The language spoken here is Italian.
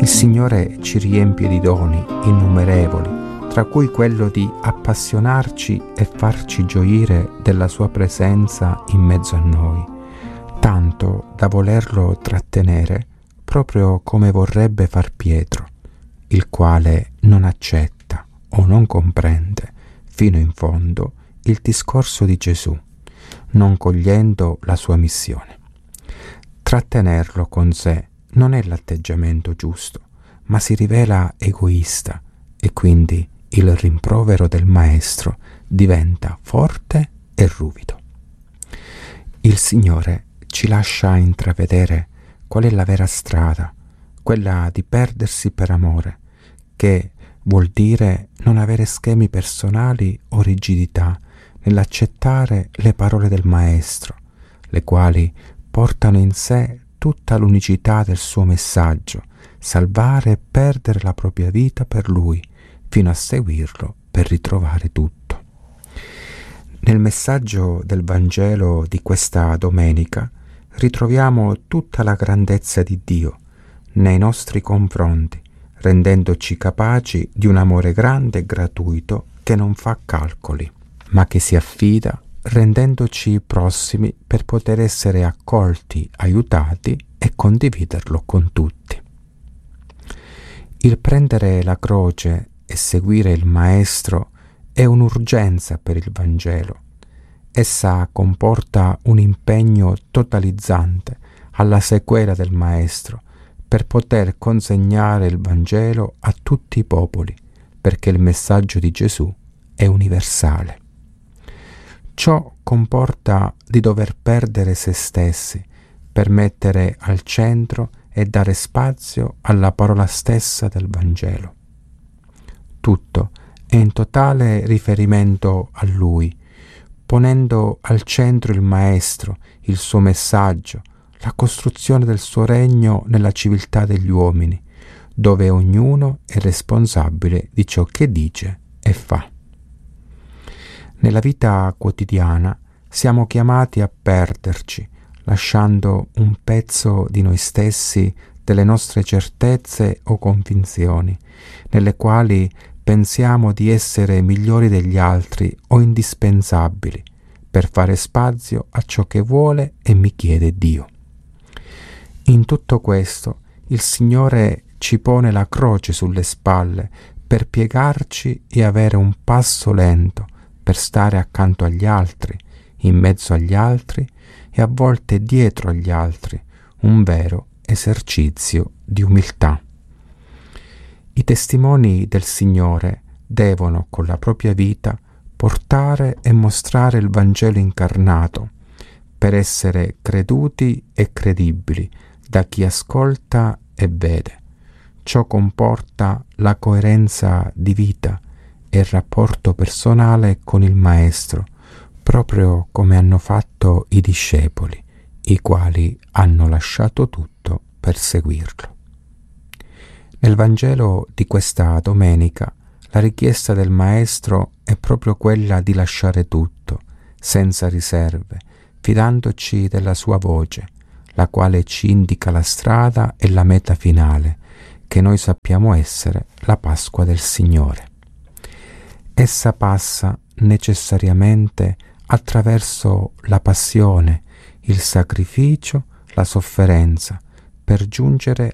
Signore ci riempie di doni innumerevoli, tra cui quello di appassionarci e farci gioire della sua presenza in mezzo a noi, tanto da volerlo trattenere proprio come vorrebbe far Pietro, il quale non accetta o non comprende fino in fondo il discorso di Gesù, non cogliendo la sua missione. Trattenerlo con sé non è l'atteggiamento giusto, ma si rivela egoista e quindi il rimprovero del Maestro diventa forte e ruvido. Il Signore ci lascia intravedere qual è la vera strada, quella di perdersi per amore, che vuol dire non avere schemi personali o rigidità nell'accettare le parole del Maestro, le quali portano in sé tutta l'unicità del suo messaggio, salvare e perdere la propria vita per Lui, fino a seguirlo per ritrovare tutto. Nel messaggio del Vangelo di questa domenica ritroviamo tutta la grandezza di Dio nei nostri confronti, rendendoci capaci di un amore grande e gratuito che non fa calcoli, ma che si affida rendendoci prossimi per poter essere accolti, aiutati e condividerlo con tutti. Il prendere la croce e seguire il Maestro è un'urgenza per il Vangelo. Essa comporta un impegno totalizzante alla sequela del Maestro per poter consegnare il Vangelo a tutti i popoli, perché il messaggio di Gesù è universale. Ciò comporta di dover perdere se stessi per mettere al centro e dare spazio alla parola stessa del Vangelo. Tutto è in totale riferimento a Lui, ponendo al centro il Maestro, il suo messaggio, la costruzione del suo regno nella civiltà degli uomini, dove ognuno è responsabile di ciò che dice e fa. Nella vita quotidiana siamo chiamati a perderci, lasciando un pezzo di noi stessi, delle nostre certezze o convinzioni, nelle quali pensiamo di essere migliori degli altri o indispensabili, per fare spazio a ciò che vuole e mi chiede Dio. In tutto questo, il Signore ci pone la croce sulle spalle per piegarci e avere un passo lento, per stare accanto agli altri, in mezzo agli altri e a volte dietro agli altri, un vero esercizio di umiltà. I testimoni del Signore devono, con la propria vita, portare e mostrare il Vangelo incarnato, per essere creduti e credibili da chi ascolta e vede. Ciò comporta la coerenza di vita e il rapporto personale con il Maestro, proprio come hanno fatto i discepoli, i quali hanno lasciato tutto per seguirlo. Nel Vangelo di questa domenica, la richiesta del Maestro è proprio quella di lasciare tutto, senza riserve, fidandoci della sua voce, la quale ci indica la strada e la meta finale, che noi sappiamo essere la Pasqua del Signore. Essa passa necessariamente attraverso la passione, il sacrificio, la sofferenza, per giungere